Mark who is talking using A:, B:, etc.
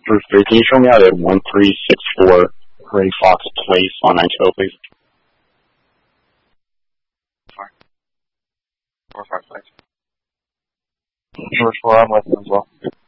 A: Bruce, can you show me how to 1364 Gray Fox Place on 912, please?
B: 455. George 4, I'm with you as well.